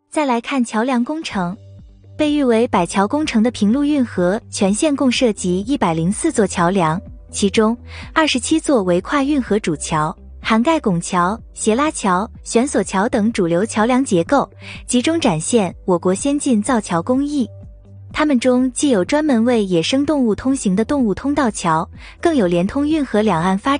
再来看桥梁工程，被誉为百桥工程的平陆运河全线共设计104座桥梁，其中27座为跨运河主桥，涵盖拱桥、斜拉桥、悬索桥等主流桥梁结构，集中展现我国先进造桥工艺。它们中既有专门为野生动物通行的动物通道桥，更有连通运河两岸发展